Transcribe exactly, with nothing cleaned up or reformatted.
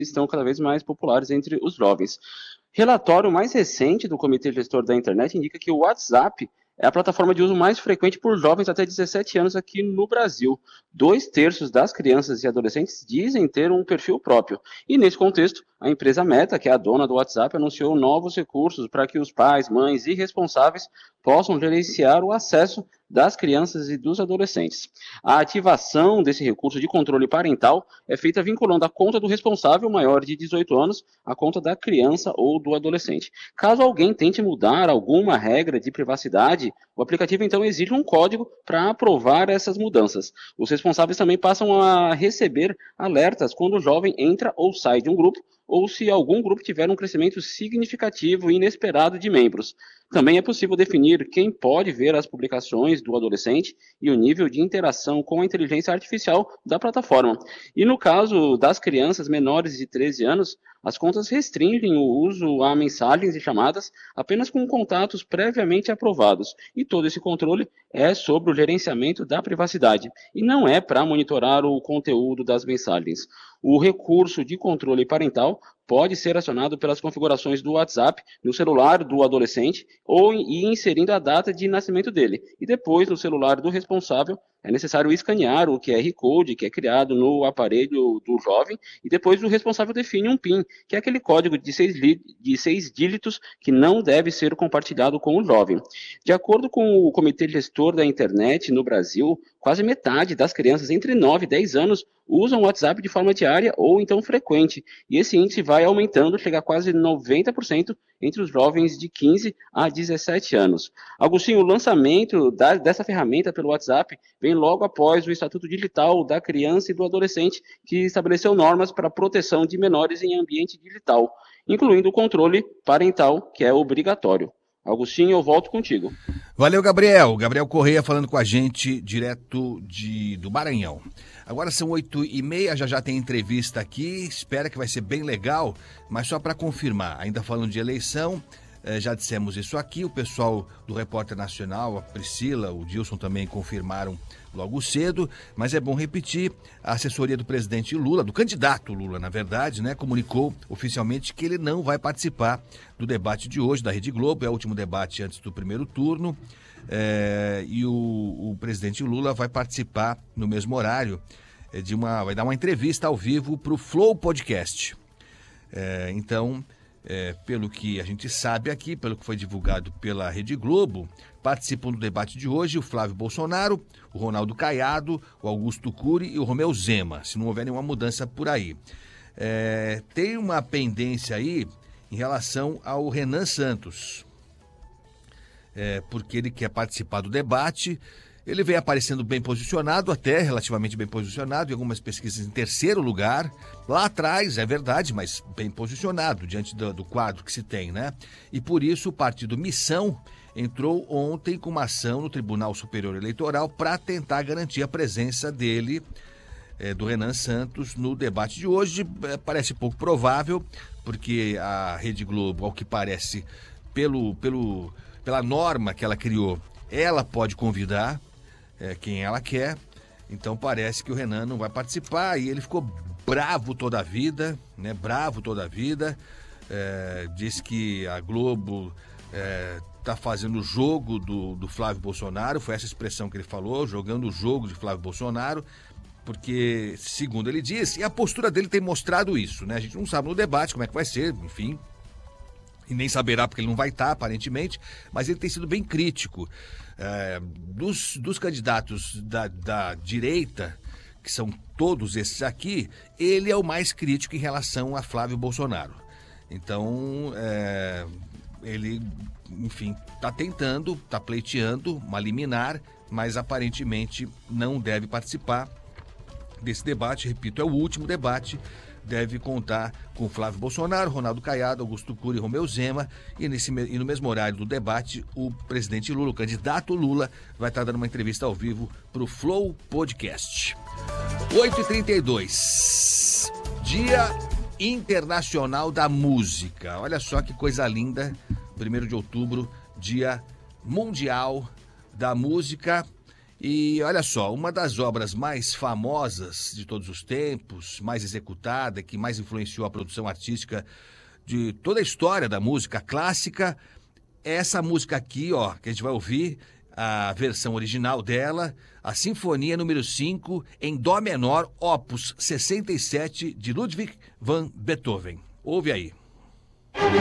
estão cada vez mais populares entre os jovens. Relatório mais recente do Comitê Gestor da Internet indica que o WhatsApp é a plataforma de uso mais frequente por jovens até dezessete anos aqui no Brasil. Dois terços das crianças e adolescentes dizem ter um perfil próprio. E nesse contexto, a empresa Meta, que é a dona do WhatsApp, anunciou novos recursos para que os pais, mães e responsáveis possam gerenciar o acesso das crianças e dos adolescentes. A ativação desse recurso de controle parental é feita vinculando a conta do responsável maior de dezoito anos à conta da criança ou do adolescente. Caso alguém tente mudar alguma regra de privacidade, o aplicativo então exige um código para aprovar essas mudanças. Os responsáveis também passam a receber alertas quando o jovem entra ou sai de um grupo, ou se algum grupo tiver um crescimento significativo e inesperado de membros. Também é possível definir quem pode ver as publicações do adolescente e o nível de interação com a inteligência artificial da plataforma. E no caso das crianças menores de treze anos, as contas restringem o uso a mensagens e chamadas apenas com contatos previamente aprovados. E todo esse controle é sobre o gerenciamento da privacidade e não é para monitorar o conteúdo das mensagens. O recurso de controle parental pode ser acionado pelas configurações do WhatsApp no celular do adolescente ou e inserindo a data de nascimento dele. E depois, no celular do responsável, é necessário escanear o Q R Code que é criado no aparelho do jovem e depois o responsável define um PIN, que é aquele código de seis, de seis dígitos que não deve ser compartilhado com o jovem. De acordo com o Comitê Gestor da Internet no Brasil, quase metade das crianças entre nove e dez anos usam o WhatsApp de forma diária ou então frequente, e esse índice vai aumentando, chega a quase noventa por cento entre os jovens de quinze a dezessete anos. Agostinho, o lançamento da, dessa ferramenta pelo WhatsApp vem logo após o Estatuto Digital da Criança e do Adolescente, que estabeleceu normas para a proteção de menores em ambiente digital, incluindo o controle parental, que é obrigatório. Agostinho, eu volto contigo. Valeu, Gabriel. Gabriel Correia falando com a gente direto de, do Maranhão. Agora são oito e meia, já já tem entrevista aqui, espera que vai ser bem legal, mas só para confirmar, ainda falando de eleição, eh, já dissemos isso aqui, o pessoal do Repórter Nacional, a Priscila, o Dilson também confirmaram logo cedo, mas é bom repetir, a assessoria do presidente Lula, do candidato Lula, na verdade, né, comunicou oficialmente que ele não vai participar do debate de hoje da Rede Globo, é o último debate antes do primeiro turno, é, e o, o presidente Lula vai participar no mesmo horário, é, de uma, vai dar uma entrevista ao vivo para o Flow Podcast. É, então, é, pelo que a gente sabe aqui, pelo que foi divulgado pela Rede Globo, participam do debate de hoje o Flávio Bolsonaro, o Ronaldo Caiado, o Augusto Cury e o Romeu Zema, se não houver nenhuma mudança por aí. É, tem uma pendência aí em relação ao Renan Santos, é, porque ele quer participar do debate. Ele vem aparecendo bem posicionado, até relativamente bem posicionado, em algumas pesquisas em terceiro lugar. Lá atrás, é verdade, mas bem posicionado diante do, do quadro que se tem, né? E por isso o partido Missão entrou ontem com uma ação no Tribunal Superior Eleitoral para tentar garantir a presença dele, é, do Renan Santos, no debate de hoje. É, parece pouco provável, porque a Rede Globo, ao que parece, pelo, pelo, pela norma que ela criou, ela pode convidar é, quem ela quer, então parece que o Renan não vai participar, e ele ficou bravo toda a vida, né? Bravo toda a vida, é, diz que a Globo está é, fazendo o jogo do, do Flávio Bolsonaro, foi essa expressão que ele falou, jogando o jogo de Flávio Bolsonaro, porque, segundo ele disse, e a postura dele tem mostrado isso, né? A gente não sabe no debate como é que vai ser, enfim, e nem saberá porque ele não vai estar, aparentemente, mas ele tem sido bem crítico. É, dos, dos candidatos da, da direita, que são todos esses aqui, ele é o mais crítico em relação a Flávio Bolsonaro. Então, é, ele, enfim, está tentando, está pleiteando uma liminar, mas aparentemente não deve participar desse debate. Repito, é o último debate. Deve contar com Flávio Bolsonaro, Ronaldo Caiado, Augusto Cury e Romeu Zema, e, nesse, e no mesmo horário do debate, o presidente Lula, o candidato Lula, vai estar dando uma entrevista ao vivo para o Flow Podcast. oito e trinta e dois, Dia Internacional da Música. Olha só que coisa linda, primeiro de outubro, Dia Mundial da Música. E olha só, uma das obras mais famosas de todos os tempos, mais executada, que mais influenciou a produção artística de toda a história da música clássica, é essa música aqui, ó, que a gente vai ouvir, a versão original dela, a Sinfonia número cinco, em Dó menor, opus sessenta e sete, de Ludwig van Beethoven. Ouve aí.